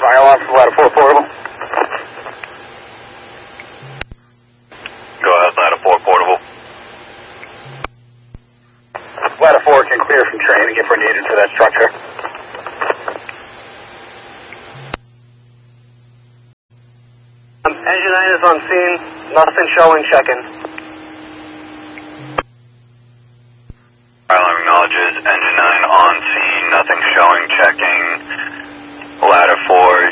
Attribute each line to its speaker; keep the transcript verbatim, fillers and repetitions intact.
Speaker 1: Fire alarm for ladder four portable.
Speaker 2: Go ahead, ladder four portable.
Speaker 1: Ladder four can clear from training if we're needed to that structure. Um, engine nine is on scene. Nothing showing. Check-in.
Speaker 2: Fire alarm acknowledges engine nine on scene. Nothing showing. Checking. Ladder four